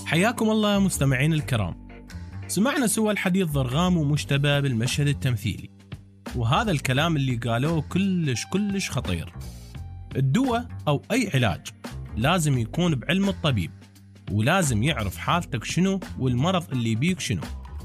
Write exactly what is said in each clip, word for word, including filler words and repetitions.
حياكم الله مستمعين الكرام. سمعنا سوى الحديث ضرغام ومشتبه بالمشهد التمثيلي، وهذا الكلام اللي قالوه كلش كلش خطير. الدواء أو أي علاج لازم يكون بعلم الطبيب، ولازم يعرف حالتك شنو والمرض اللي بيك شنو،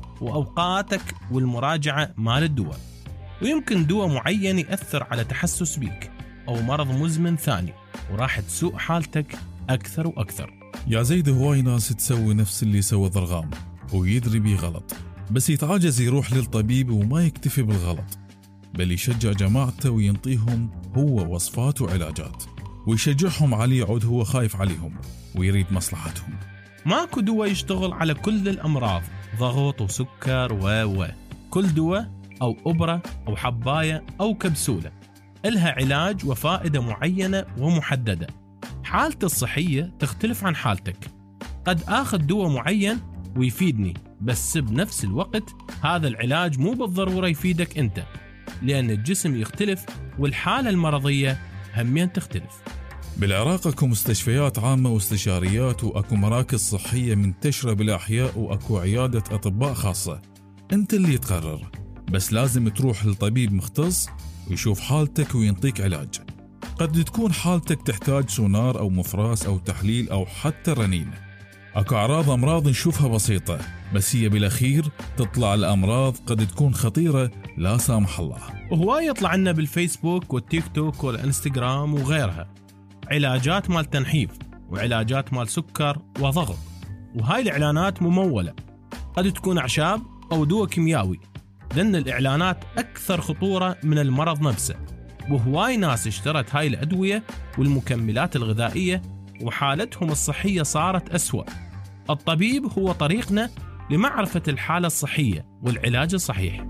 وأوقاتك والمراجعة مال الدواء. ويمكن دواء معين يأثر على تحسس بيك أو مرض مزمن ثاني، وراح تسوء حالتك أكثر وأكثر. يا زيد، هواي ناس تسوي نفس اللي سوى ضرغام ويدري بيه غلط، بس يتعاجز يروح للطبيب وما يكتفي بالغلط، بل يشجع جماعته وينطيهم هو وصفات وعلاجات، ويشجعهم عليه يعود هو خايف عليهم ويريد مصلحتهم. ماكو دواء يشتغل على كل الأمراض، ضغط وسكر و و كل دواء أو أبرة أو حباية أو كبسولة إلها علاج وفائدة معينة ومحددة. حالتي الصحية تختلف عن حالتك. قد آخذ دواء معين ويفيدني، بس بنفس الوقت هذا العلاج مو بالضرورة يفيدك أنت، لأن الجسم يختلف والحالة المرضية همين تختلف. بالعراق اكو مستشفيات عامة واستشاريات، واكو مراكز صحية منتشرة بالأحياء، واكو عيادة أطباء خاصة. أنت اللي تقرر، بس لازم تروح لطبيب مختص ويشوف حالتك وينطيك علاج. قد تكون حالتك تحتاج سونار أو مفراس أو تحليل أو حتى رنين. أكو أعراض أمراض نشوفها بسيطة، بس هي بالأخير تطلع الأمراض قد تكون خطيرة لا سامح الله. وهواي يطلع لنا بالفيسبوك والتيك توك والإنستغرام وغيرها علاجات مال تنحيف وعلاجات مال سكر وضغط، وهاي الإعلانات ممولة، قد تكون أعشاب أو دواء كيميائي، لأن الإعلانات أكثر خطورة من المرض نفسه. وهواي ناس اشترت هاي الأدوية والمكملات الغذائية وحالتهم الصحية صارت أسوأ. الطبيب هو طريقنا لمعرفة الحالة الصحية والعلاج الصحيح.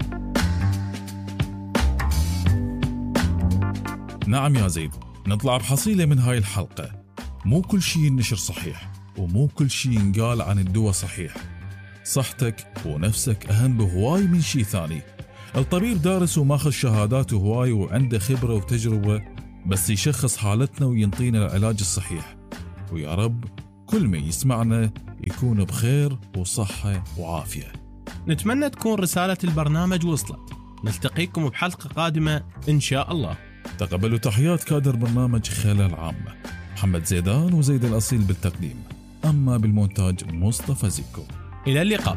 نعم يا زيد، نطلع بحصيلة من هاي الحلقة. مو كل شيء النشر صحيح، ومو كل شيء ينقال عن الدواء صحيح. صحتك ونفسك أهم بهواي من شيء ثاني. الطبيب دارس وماخذ شهادات هواي وعنده خبرة وتجربة، بس يشخص حالتنا وينطينا العلاج الصحيح. ويا رب كل من يسمعنا يكون بخير وصحة وعافية. نتمنى تكون رسالة البرنامج وصلت. نلتقيكم بحلقة قادمة إن شاء الله. تقبلوا تحيات كادر برنامج خلال عامة، محمد زيدان وزيد الأصيل بالتقديم، أما بالمونتاج مصطفى زيكو. إلى اللقاء.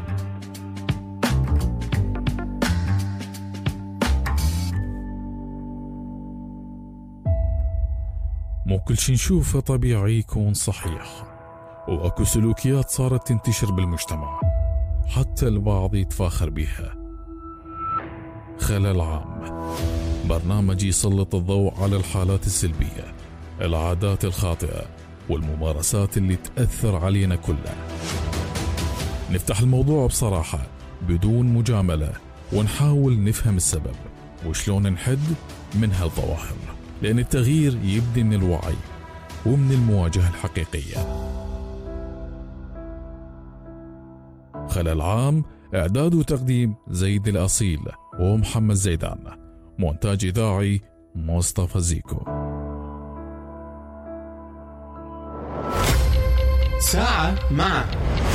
مو كل شي نشوفه طبيعي يكون صحيح، واكو سلوكيات صارت تنتشر بالمجتمع حتى البعض يتفاخر بيها. خلال عام، برنامج يسلط الضوء على الحالات السلبية، العادات الخاطئة، والممارسات اللي تأثر علينا كلنا. نفتح الموضوع بصراحة بدون مجاملة، ونحاول نفهم السبب وشلون نحد من هالظواهر، لأن التغيير يبدأ من الوعي ومن المواجهة الحقيقية. خلال عام، إعداد وتقديم زيد الأصيل ومحمد زيدان، مونتاج إذاعي مصطفى زيكو. ساعة مع